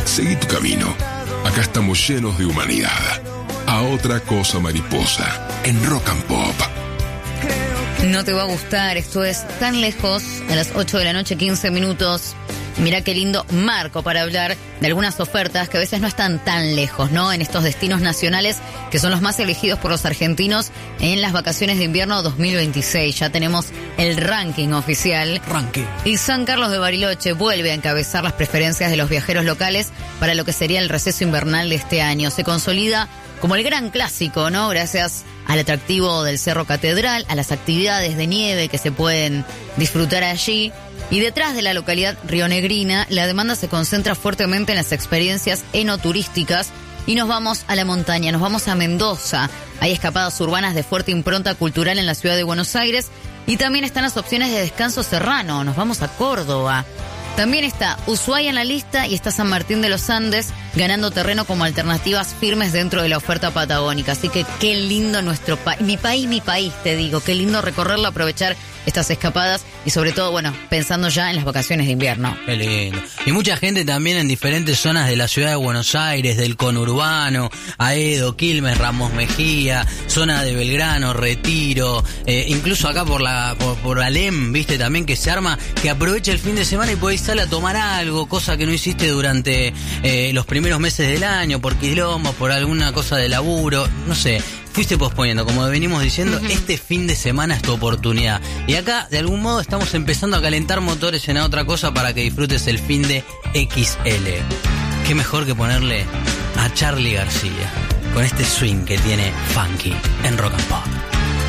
Seguí tu camino. Acá estamos llenos de humanidad. A otra cosa mariposa, en Rock and Pop. No te va a gustar, esto es Tan Lejos, a las 8 de la noche, 15 minutos. Mirá qué lindo marco para hablar de algunas ofertas que a veces no están tan lejos, ¿no? En estos destinos nacionales que son los más elegidos por los argentinos en las vacaciones de invierno 2026. Ya tenemos el ranking oficial. Y San Carlos de Bariloche vuelve a encabezar las preferencias de los viajeros locales para lo que sería el receso invernal de este año. Se consolida como el gran clásico, ¿no? Gracias al atractivo del Cerro Catedral, a las actividades de nieve que se pueden disfrutar allí. Y detrás de la localidad rionegrina, la demanda se concentra fuertemente en las experiencias enoturísticas y nos vamos a la montaña, nos vamos a Mendoza. Hay escapadas urbanas de fuerte impronta cultural en la ciudad de Buenos Aires y también están las opciones de descanso serrano, nos vamos a Córdoba. También está Ushuaia en la lista y está San Martín de los Andes ganando terreno como alternativas firmes dentro de la oferta patagónica. Así que qué lindo nuestro país, mi país, te digo, qué lindo recorrerlo, aprovechar estas escapadas y sobre todo, bueno, pensando ya en las vacaciones de invierno. Qué lindo. Y mucha gente también en diferentes zonas de la ciudad de Buenos Aires, del conurbano, Aedo, Quilmes, Ramos Mejía, zona de Belgrano, Retiro, incluso acá por Alem, viste, también que se arma, que aprovecha el fin de semana y podés salir a tomar algo, cosa que no hiciste durante los primeros meses del año, por quilombo, por alguna cosa de laburo, no sé. Fuiste posponiendo, como venimos diciendo, este fin de semana es tu oportunidad. Y acá, de algún modo, estamos empezando a calentar motores en otra cosa para que disfrutes el fin de XL. Qué mejor que ponerle a Charly García con este swing que tiene Funky en Rock and Pop.